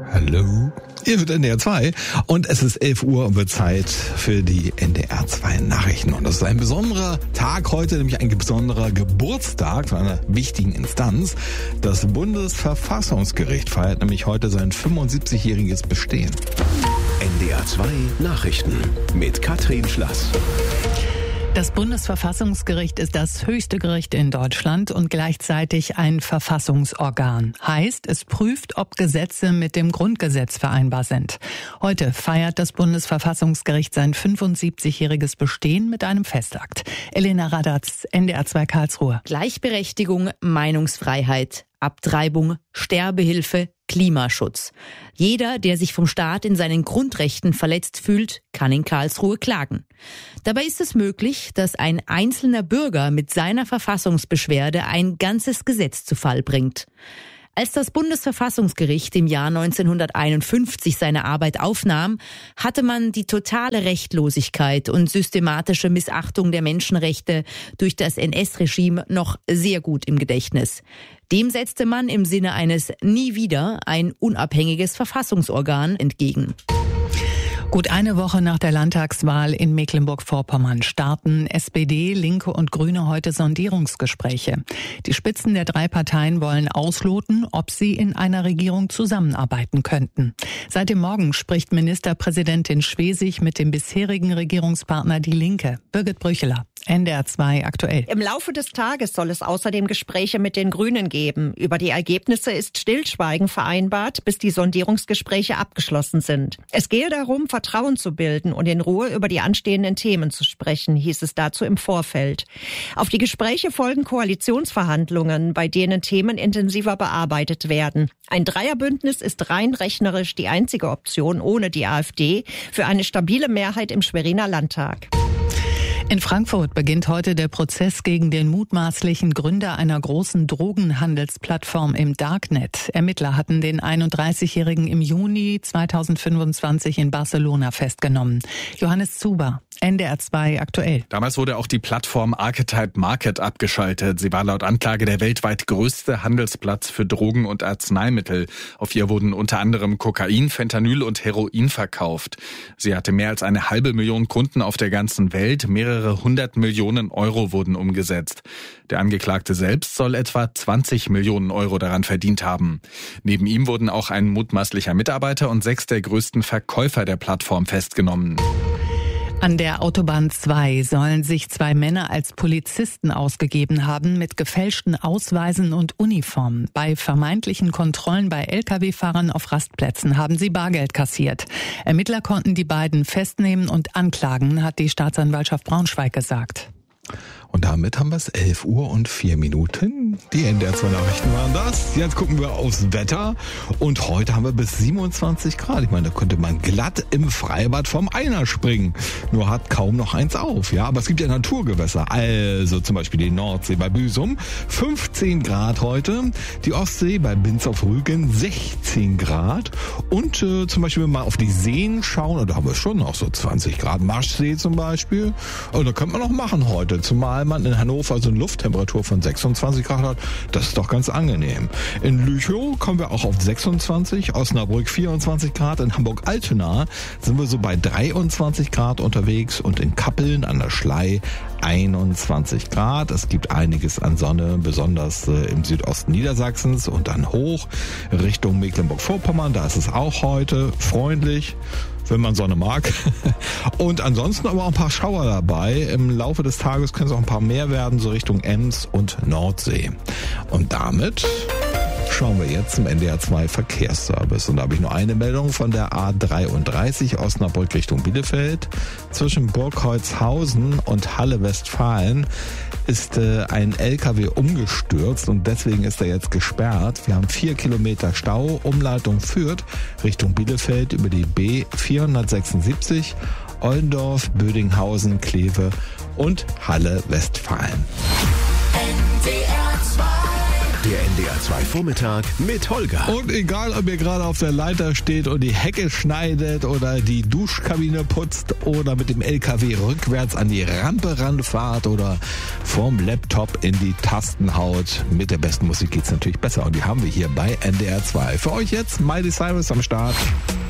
Hallo, ihr hört NDR 2 und es ist 11 Uhr und wird Zeit für die NDR 2 Nachrichten. Und das ist ein besonderer Tag heute, nämlich ein besonderer Geburtstag von einer wichtigen Instanz. Das Bundesverfassungsgericht feiert nämlich heute sein 75-jähriges Bestehen. NDR 2 Nachrichten mit Katrin Schlass. Das Bundesverfassungsgericht ist das höchste Gericht in Deutschland und gleichzeitig ein Verfassungsorgan. Heißt, es prüft, ob Gesetze mit dem Grundgesetz vereinbar sind. Heute feiert das Bundesverfassungsgericht sein 75-jähriges Bestehen mit einem Festakt. Elena Radatz, NDR 2 Karlsruhe. Gleichberechtigung, Meinungsfreiheit, Abtreibung, Sterbehilfe, Klimaschutz. Jeder, der sich vom Staat in seinen Grundrechten verletzt fühlt, kann in Karlsruhe klagen. Dabei ist es möglich, dass ein einzelner Bürger mit seiner Verfassungsbeschwerde ein ganzes Gesetz zu Fall bringt. Als das Bundesverfassungsgericht im Jahr 1951 seine Arbeit aufnahm, hatte man die totale Rechtlosigkeit und systematische Missachtung der Menschenrechte durch das NS-Regime noch sehr gut im Gedächtnis. Dem setzte man im Sinne eines Nie wieder ein unabhängiges Verfassungsorgan entgegen. Gut eine Woche nach der Landtagswahl in Mecklenburg-Vorpommern starten SPD, Linke und Grüne heute Sondierungsgespräche. Die Spitzen der drei Parteien wollen ausloten, ob sie in einer Regierung zusammenarbeiten könnten. Seit dem Morgen spricht Ministerpräsidentin Schwesig mit dem bisherigen Regierungspartner Die Linke. Birgit Brücheler, NDR 2 aktuell. Im Laufe des Tages soll es außerdem Gespräche mit den Grünen geben. Über die Ergebnisse ist Stillschweigen vereinbart, bis die Sondierungsgespräche abgeschlossen sind. Es gehe darum, Vertrauen zu bilden und in Ruhe über die anstehenden Themen zu sprechen, hieß es dazu im Vorfeld. Auf die Gespräche folgen Koalitionsverhandlungen, bei denen Themen intensiver bearbeitet werden. Ein Dreierbündnis ist rein rechnerisch die einzige Option ohne die AfD für eine stabile Mehrheit im Schweriner Landtag. In Frankfurt beginnt heute der Prozess gegen den mutmaßlichen Gründer einer großen Drogenhandelsplattform im Darknet. Ermittler hatten den 31-Jährigen im Juni 2025 in Barcelona festgenommen. Johannes Zuber, NDR 2 aktuell. Damals wurde auch die Plattform Archetype Market abgeschaltet. Sie war laut Anklage der weltweit größte Handelsplatz für Drogen und Arzneimittel. Auf ihr wurden unter anderem Kokain, Fentanyl und Heroin verkauft. Sie hatte mehr als 500.000 Kunden auf der ganzen Welt. Mehrere 100 Millionen Euro wurden umgesetzt. Der Angeklagte selbst soll etwa 20 Millionen Euro daran verdient haben. Neben ihm wurden auch ein mutmaßlicher Mitarbeiter und 6 der größten Verkäufer der Plattform festgenommen. An der Autobahn 2 sollen sich 2 Männer als Polizisten ausgegeben haben mit gefälschten Ausweisen und Uniformen. Bei vermeintlichen Kontrollen bei Lkw-Fahrern auf Rastplätzen haben sie Bargeld kassiert. Ermittler konnten die beiden festnehmen und anklagen, hat die Staatsanwaltschaft Braunschweig gesagt. Und damit haben wir es 11 Uhr und 4 Minuten. Die NDR 2 Nachrichten waren das. Jetzt gucken wir aufs Wetter. Und heute haben wir bis 27 Grad. Ich meine, da könnte man glatt im Freibad vom Einer springen. Nur hat kaum noch eins auf. Ja, aber es gibt ja Naturgewässer. Also zum Beispiel die Nordsee bei Büsum. 15 Grad heute. Die Ostsee bei Binz auf Rügen 16 Grad. Und zum Beispiel, wenn wir mal auf die Seen schauen, da haben wir schon noch so 20 Grad. Marschsee zum Beispiel. Und da könnte man noch machen heute. Zumal man in Hannover so eine Lufttemperatur von 26 Grad hat. Das ist doch ganz angenehm. In Lüchow kommen wir auch auf 26, Osnabrück 24 Grad, in Hamburg-Altona sind wir so bei 23 Grad unterwegs und in Kappeln an der Schlei 21 Grad. Es gibt einiges an Sonne, besonders im Südosten Niedersachsens und dann hoch Richtung Mecklenburg-Vorpommern. Da ist es auch heute freundlich, wenn man Sonne mag. Und ansonsten aber auch ein paar Schauer dabei. Im Laufe des Tages können es auch ein paar mehr werden, so Richtung Ems und Nordsee. Und damit schauen wir jetzt zum NDR 2 Verkehrsservice. Und da habe ich nur eine Meldung von der A33 Osnabrück Richtung Bielefeld. Zwischen Burgholzhausen und Halle Westfalen ist ein LKW umgestürzt und deswegen ist er jetzt gesperrt. Wir haben 4 Kilometer Stau. Umleitung Fürth Richtung Bielefeld über die B476, Oldendorf, Bödinghausen, Kleve und Halle Westfalen. NDR 2 Der NDR 2 Vormittag mit Holger. Und egal, ob ihr gerade auf der Leiter steht und die Hecke schneidet oder die Duschkabine putzt oder mit dem LKW rückwärts an die Rampe ranfahrt oder vorm Laptop in die Tasten haut, mit der besten Musik geht's natürlich besser. Und die haben wir hier bei NDR 2. Für euch jetzt Miley Cyrus am Start.